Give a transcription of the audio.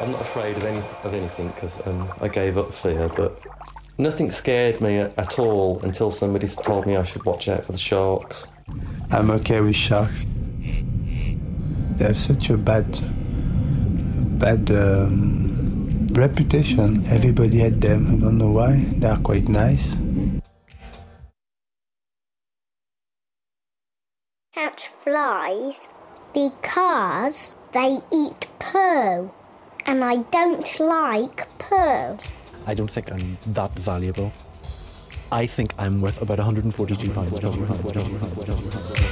I'm not afraid of anything because I gave up fear, but nothing scared me at all until somebody told me I should watch out for the sharks. I'm okay with sharks. They have such a bad reputation. Everybody had them. I don't know why. They are quite nice. Catch flies because they eat poo, and I don't like poo. I don't think I'm that valuable. I think I'm worth about £142.